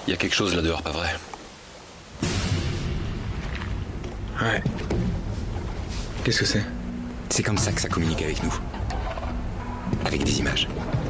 Y a quelque chose là dehors, pas vrai? Ouais. Qu'est-ce que c'est? C'est comme ça que ça communique avec nous. Avec des images.